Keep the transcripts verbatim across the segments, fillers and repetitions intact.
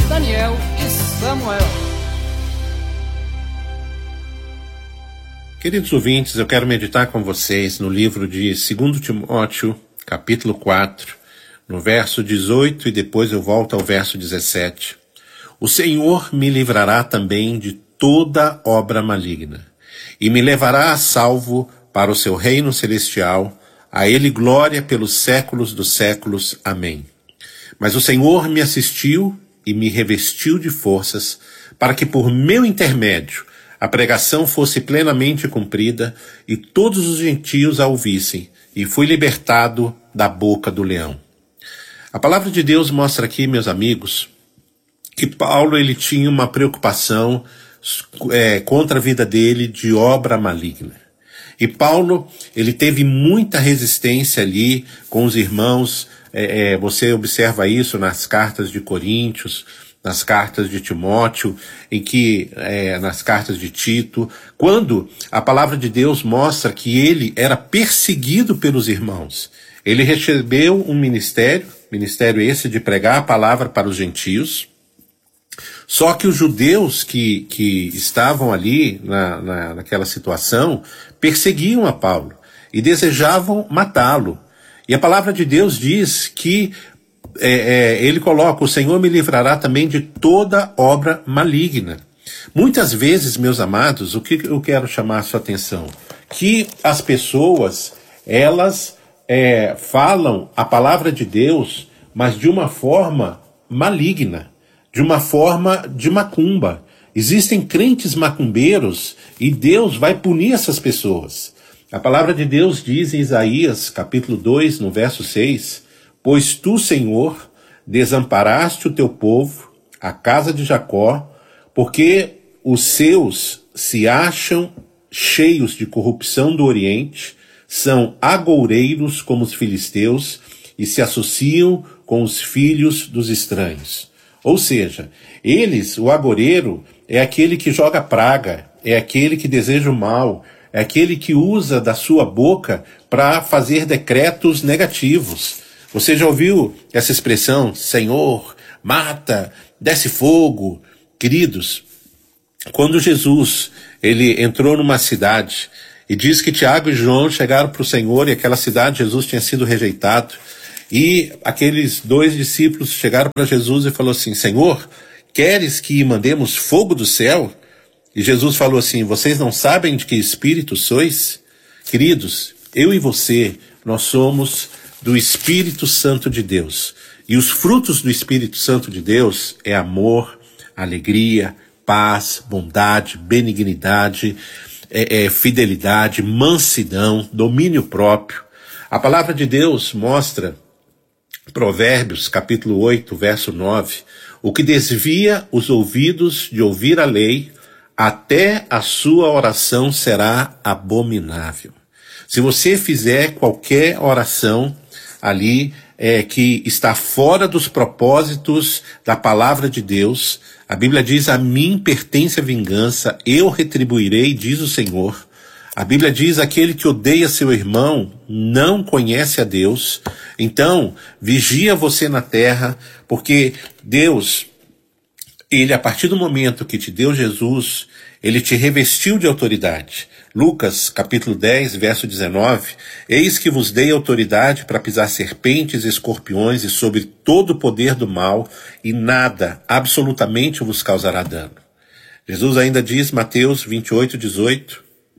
Daniel e Samuel. Queridos ouvintes, eu quero meditar com vocês no livro de segundo Timóteo, capítulo quatro, no verso dezoito, e depois eu volto ao verso dezessete. O Senhor me livrará também de toda obra maligna, e me levará a salvo para o seu reino celestial. A ele glória pelos séculos dos séculos. Amém. Mas o Senhor me assistiu e me revestiu de forças, para que por meu intermédio a pregação fosse plenamente cumprida e todos os gentios a ouvissem, e fui libertado da boca do leão. A palavra de Deus mostra aqui, meus amigos, que Paulo ele tinha uma preocupação é, contra a vida dele de obra maligna. E Paulo, ele teve muita resistência ali com os irmãos. É, é, você observa isso nas cartas de Coríntios, nas cartas de Timóteo, em que, é, nas cartas de Tito, quando a palavra de Deus mostra que ele era perseguido pelos irmãos. Ele recebeu um ministério, ministério esse de pregar a palavra para os gentios. Só que os judeus que, que estavam ali na, na, naquela situação perseguiam a Paulo e desejavam matá-lo. E a palavra de Deus diz que é, é, ele coloca: o Senhor me livrará também de toda obra maligna. Muitas vezes, meus amados, o que eu quero chamar a sua atenção? Que as pessoas, elas é, falam a palavra de Deus, mas de uma forma maligna, de uma forma de macumba. Existem crentes macumbeiros e Deus vai punir essas pessoas. A palavra de Deus diz em Isaías, capítulo dois, no verso seis, pois tu, Senhor, desamparaste o teu povo, a casa de Jacó, porque os seus se acham cheios de corrupção do Oriente, são agoureiros como os filisteus e se associam com os filhos dos estranhos. Ou seja, eles, o agoureiro, é aquele que joga praga, é aquele que deseja o mal, é aquele que usa da sua boca para fazer decretos negativos. Você já ouviu essa expressão, Senhor, mata, desce fogo? Queridos, quando Jesus ele entrou numa cidade e diz que Tiago e João chegaram para o Senhor e aquela cidade Jesus tinha sido rejeitado, e aqueles dois discípulos chegaram para Jesus e falaram assim: Senhor, queres que mandemos fogo do céu? E Jesus falou assim: vocês não sabem de que espírito sois? Queridos, eu e você, nós somos do Espírito Santo de Deus. E os frutos do Espírito Santo de Deus é amor, alegria, paz, bondade, benignidade, é, é, fidelidade, mansidão, domínio próprio. A palavra de Deus mostra, Provérbios, capítulo oito, verso nove, o que desvia os ouvidos de ouvir a lei, até a sua oração será abominável. Se você fizer qualquer oração ali é, que está fora dos propósitos da palavra de Deus, a Bíblia diz: a mim pertence a vingança, eu retribuirei, diz o Senhor. A Bíblia diz: aquele que odeia seu irmão não conhece a Deus. Então, vigia você na terra, porque Deus, ele, a partir do momento que te deu Jesus, ele te revestiu de autoridade. Lucas, capítulo dez, verso dezenove, eis que vos dei autoridade para pisar serpentes e escorpiões e sobre todo o poder do mal, e nada, absolutamente, vos causará dano. Jesus ainda diz, Mateus vinte e oito, dezoito,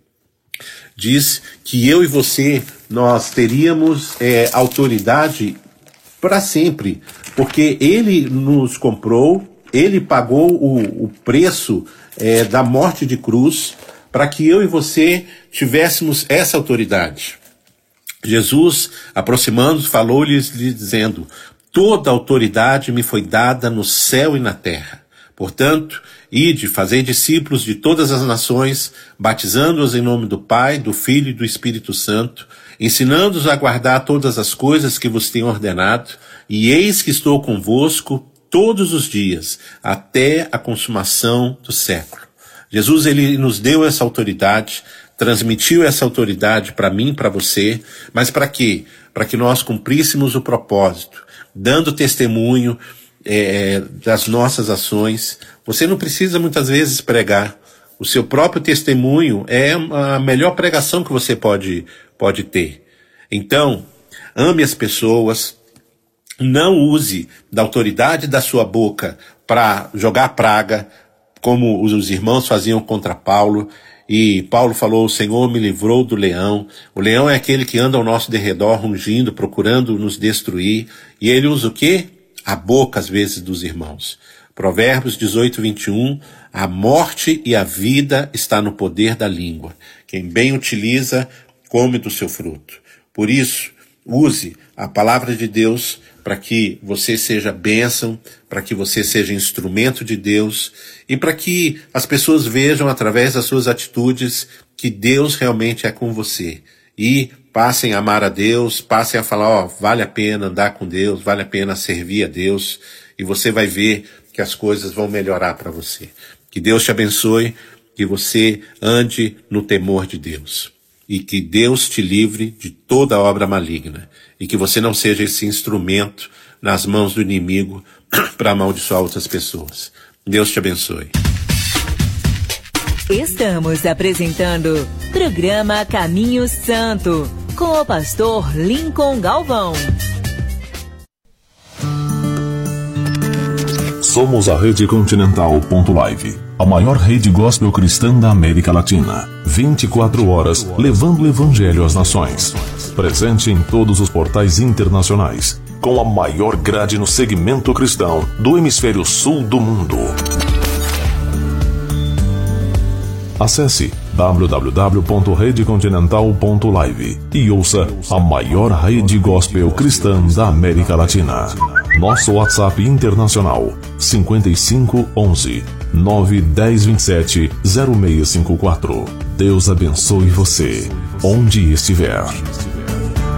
diz que eu e você, nós teríamos é, autoridade para sempre, porque ele nos comprou, ele pagou o, o preço é, da morte de cruz, para que eu e você tivéssemos essa autoridade. Jesus, aproximando-se, falou-lhes dizendo: toda autoridade me foi dada no céu e na terra. Portanto, ide, fazei discípulos de todas as nações, batizando-os em nome do Pai, do Filho e do Espírito Santo, ensinando-os a guardar todas as coisas que vos tenho ordenado, e eis que estou convosco todos os dias, até a consumação do século. Jesus, ele nos deu essa autoridade, transmitiu essa autoridade para mim, para você, mas para quê? Para que nós cumpríssemos o propósito, dando testemunho é, das nossas ações. Você não precisa muitas vezes pregar. O seu próprio testemunho é a melhor pregação que você pode, pode ter. Então, ame as pessoas, não use da autoridade da sua boca para jogar praga, como os irmãos faziam contra Paulo. E Paulo falou, o Senhor me livrou do leão. O leão é aquele que anda ao nosso derredor, rugindo, procurando nos destruir. E ele usa o quê? A boca, às vezes, dos irmãos. Provérbios dezoito, vinte e um, a morte e a vida está no poder da língua. Quem bem utiliza, come do seu fruto. Por isso, use a palavra de Deus para que você seja bênção, para que você seja instrumento de Deus e para que as pessoas vejam através das suas atitudes que Deus realmente é com você. E passem a amar a Deus, passem a falar, ó, vale a pena andar com Deus, vale a pena servir a Deus, e você vai ver que as coisas vão melhorar para você. Que Deus te abençoe, que você ande no temor de Deus. E que Deus te livre de toda obra maligna. E que você não seja esse instrumento nas mãos do inimigo para amaldiçoar outras pessoas. Deus te abençoe. Estamos apresentando programa Caminho Santo, com o pastor Lincoln Galvão. Somos a Rede Continental ponto live, a maior rede gospel cristã da América Latina. vinte e quatro horas levando o evangelho às nações. Presente em todos os portais internacionais, com a maior grade no segmento cristão do hemisfério sul do mundo. Acesse w w w ponto rede continental ponto live e ouça a maior rede gospel cristã da América Latina. Nosso WhatsApp internacional cinco cinco um um nove um zero dois sete zero seis cinco quatro. Deus abençoe você, onde estiver.